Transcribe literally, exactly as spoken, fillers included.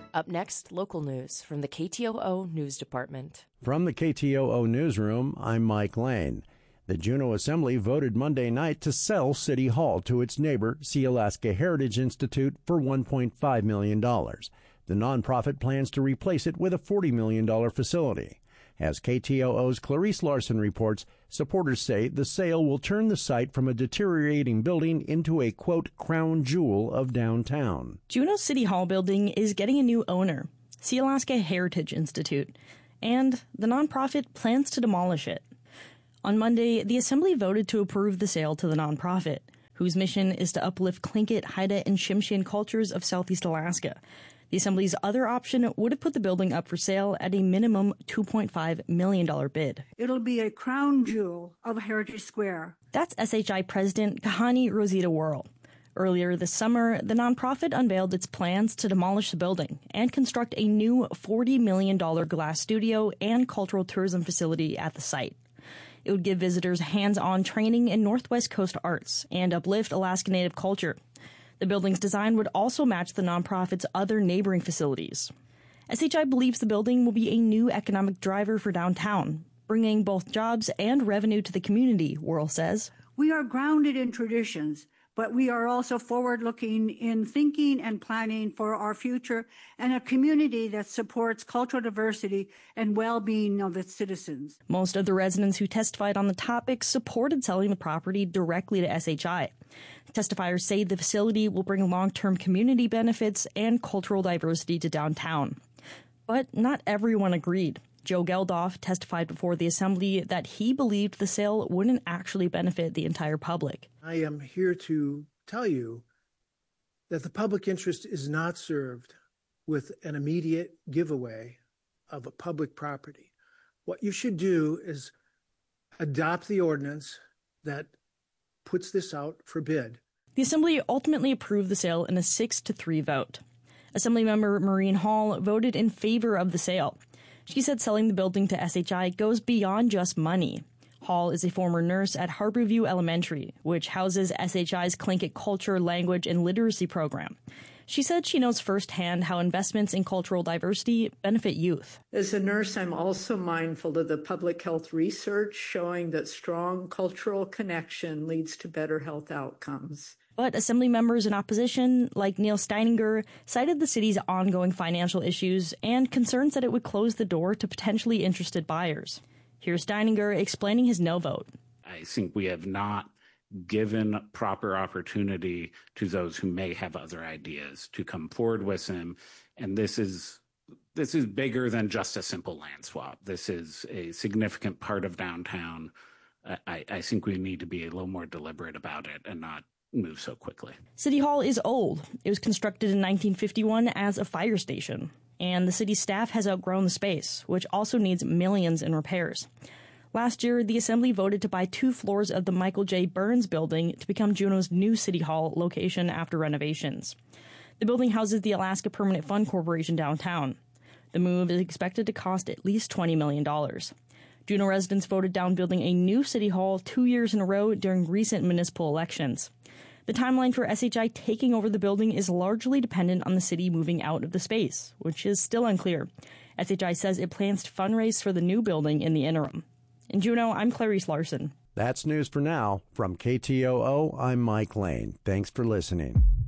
Up next, local news from the K T O O News Department. From the K T O O Newsroom, I'm Mike Lane. The Juneau Assembly voted Monday night to sell City Hall to its neighbor, Sealaska Heritage Institute, for one point five million dollars. The nonprofit plans to replace it with a forty million dollars facility. As K T O O's Clarice Larson reports, supporters say the sale will turn the site from a deteriorating building into a, quote, crown jewel of downtown. Juneau's City Hall building is getting a new owner, Sealaska Heritage Institute, and the nonprofit plans to demolish it. On Monday, the Assembly voted to approve the sale to the nonprofit, whose mission is to uplift Tlingit, Haida, and Tsimshian cultures of Southeast Alaska. The Assembly's other option would have put the building up for sale at a minimum two point five million dollars bid. It'll be a crown jewel of Heritage Square. That's S H I President Kahani Rosita Worrell. Earlier this summer, the nonprofit unveiled its plans to demolish the building and construct a new forty million dollars glass studio and cultural tourism facility at the site. It would give visitors hands-on training in Northwest Coast arts and uplift Alaska Native culture. The building's design would also match the nonprofit's other neighboring facilities. S H I believes the building will be a new economic driver for downtown, bringing both jobs and revenue to the community, Worrell says. We are grounded in traditions, but we are also forward-looking in thinking and planning for our future and a community that supports cultural diversity and well-being of its citizens. Most of the residents who testified on the topic supported selling the property directly to S H I. Testifiers say the facility will bring long-term community benefits and cultural diversity to downtown. But not everyone agreed. Joe Geldof testified before the Assembly that he believed the sale wouldn't actually benefit the entire public. I am here to tell you that the public interest is not served with an immediate giveaway of a public property. What you should do is adopt the ordinance that puts this out for bid. The Assembly ultimately approved the sale in a six to three vote. Assemblymember Maureen Hall voted in favor of the sale. She said selling the building to S H I goes beyond just money. Hall is a former nurse at Harborview Elementary, which houses S H I's Tlingit culture, language, and literacy program. She said she knows firsthand how investments in cultural diversity benefit youth. As a nurse, I'm also mindful of the public health research showing that strong cultural connection leads to better health outcomes. But Assembly members in opposition, like Neil Steininger, cited the city's ongoing financial issues and concerns that it would close the door to potentially interested buyers. Here's Steininger explaining his no vote. I think we have not given proper opportunity to those who may have other ideas to come forward with them. And this is this is bigger than just a simple land swap. This is a significant part of downtown. I, I think we need to be a little more deliberate about it and not move so quickly. City Hall is old. It was constructed in nineteen fifty-one as a fire station, and the city staff has outgrown the space, which also needs millions in repairs. Last year, the Assembly voted to buy two floors of the Michael J. Burns building to become Juneau's new City Hall location after renovations. The building houses the Alaska Permanent Fund Corporation downtown. The move is expected to cost at least twenty million dollars. Juneau residents voted down building a new City Hall two years in a row during recent municipal elections. The timeline for S H I taking over the building is largely dependent on the city moving out of the space, which is still unclear. S H I says it plans to fundraise for the new building in the interim. In Juneau, I'm Clarice Larson. That's news for now. From K T O O, I'm Mike Lane. Thanks for listening.